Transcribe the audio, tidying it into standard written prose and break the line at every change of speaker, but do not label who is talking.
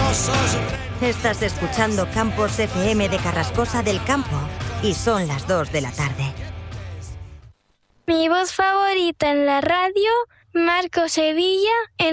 Estás escuchando Campos FM de Carrascosa del Campo y son las 2 de la tarde.
Mi voz favorita en la radio, Marco Sevilla, en